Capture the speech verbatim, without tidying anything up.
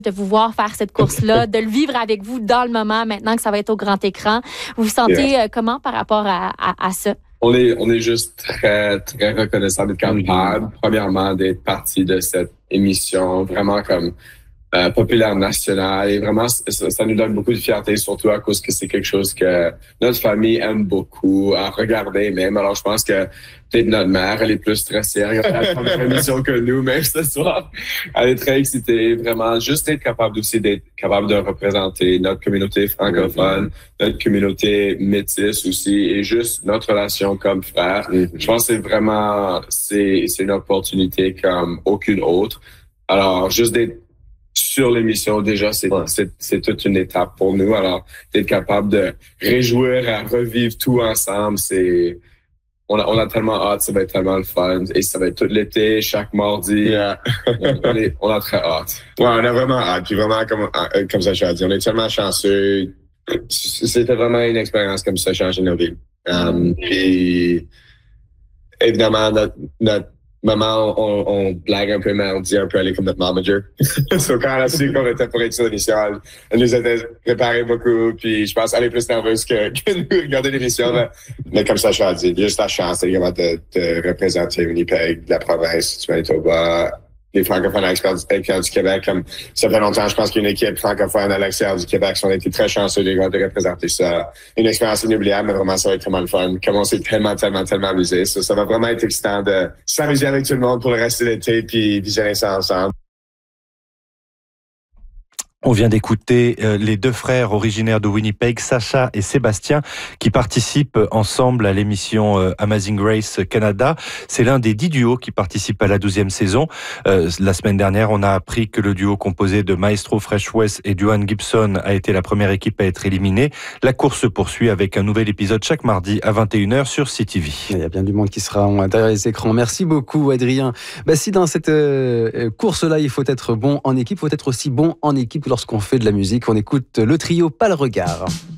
de vous voir faire cette course-là, de le vivre avec vous dans le moment, maintenant que ça va être au grand écran. Vous vous sentez yeah. euh, comment par rapport à, à, à ça? On est, on est juste très, très reconnaissant d'être capable, mm-hmm. premièrement, d'être partie de cette émission, vraiment comme euh, populaire nationale. Et vraiment, ça, ça nous donne beaucoup de fierté, surtout à cause que c'est quelque chose que notre famille aime beaucoup à regarder même. Alors, je pense que peut-être notre mère, elle est plus stressée à regarder la première émission que nous, même ce soir. Elle est très excitée. Vraiment, juste être capable aussi d'être capable de représenter notre communauté francophone, mm-hmm. notre communauté métisse aussi, et juste notre relation comme frères. Mm-hmm. Je pense que c'est vraiment, c'est, c'est une opportunité comme aucune autre. Alors, juste d'être sur l'émission, déjà, c'est, ouais. c'est, c'est toute une étape pour nous. Alors, d'être capable de réjouir, à revivre tout ensemble, c'est, on a, on a tellement hâte, ça va être tellement le fun. Et ça va être tout l'été, chaque mardi. Yeah. on, est, on a très hâte. Ouais, on a vraiment hâte. Puis vraiment, comme, comme ça, je l'ai dit, on est tellement chanceux. C'était vraiment une expérience comme ça, changer nos vies. Um, puis, évidemment, notre, notre maman, on, on blague un peu, mais on dit un peu elle est comme notre manager. So, quand elle a su qu'on était pour être sur l'émission, elle, elle nous a préparé beaucoup, puis je pense qu'elle est plus nerveuse que, que nous regarder l'émission. Mais, mais comme ça, je l'ai dit, il y a juste la chance également de, de représenter Winnipeg, de la province du Manitoba, les francophones à l'extérieur du Québec. Comme ça fait longtemps, je pense qu'il y a une équipe francophone à l'extérieur du Québec. On a été très chanceux de, de représenter ça. Une expérience inoubliable, mais vraiment, ça va être vraiment le fun. Comme on s'est tellement, tellement, tellement amusé. Ça, ça va vraiment être excitant de s'amuser avec tout le monde pour le reste de l'été puis visionner ça ensemble. On vient d'écouter euh, les deux frères originaires de Winnipeg, Sacha et Sébastien, qui participent ensemble à l'émission euh, Amazing Race Canada. C'est l'un des dix duos qui participent à la douzième saison. Euh, la semaine dernière, on a appris que le duo composé de Maestro Fresh Wes et Duane Gibson a été la première équipe à être éliminée. La course se poursuit avec un nouvel épisode chaque mardi à vingt et une heures sur C T V. Il y a bien du monde qui sera derrière les écrans. Merci beaucoup, Adrien. Bah, si dans cette euh, course-là, il faut être bon en équipe, il faut être aussi bon en équipe lorsqu'on fait de la musique. On écoute le trio Pas le regard.